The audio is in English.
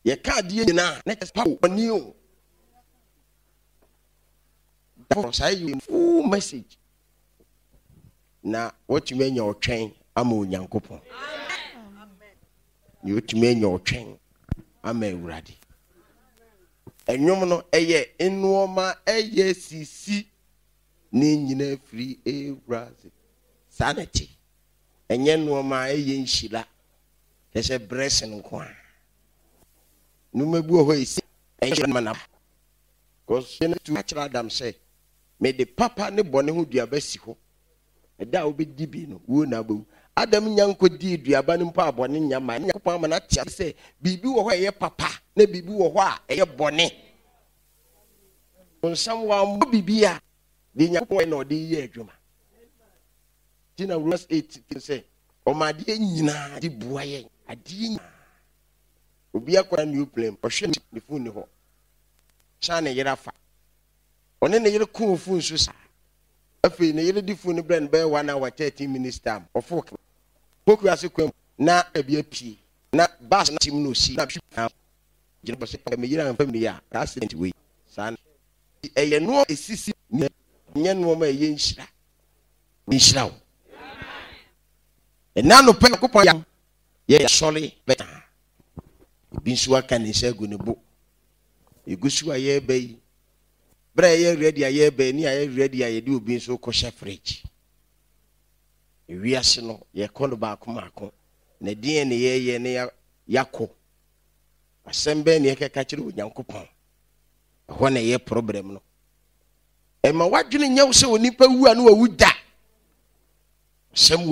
Ye can't do na next power on you. That's you full message. Now, what you mean your train? I'm on Yankopon. You to mean your train? I'm ready. And you know, in Roma, CC, Nina free a razzie. Sanity. And yen Roma, Shila. There's a breast and coin. No me go away, and man up. Because you know, to much Adam say, may the papa ne bonne who do best. That will be dibino, woo nabu. Adam Yanko did the abandoned pub on in Yaman, Yapamanatia say, Bibu or your papa, ne bibu or wha, a bonnet. On someone will be beer, the Yapoin or the year, Juma. Tina Ross 8 can say, oh my dear Nina, the boy, a dean. Will be a quite new plane, or shame the funeral. Shana Yerafa. On any little cool fool, if you need a different brand by 1 hour 30 minutes time or 4 o'clock, na a BP, not bass, not him no see. That's the way, son. A no is sissy, yan woman, yin shroud. And now no pen coupon, yea, surely better. Been sure can say good book. You go to a year bay. But I ready, I ready, I do being so kosher fridge. We are so ye call back Marco, ne DNA ye near Yako. A sembe near catch you, young coupon. When a year problem. And my what do you know so nipa who are no would die? Some